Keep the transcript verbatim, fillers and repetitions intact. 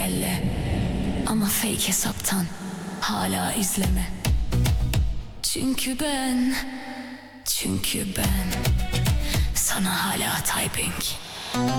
engelle. Ama fake hesaptan hala izleme. Çünkü ben, çünkü ben sana hala typing.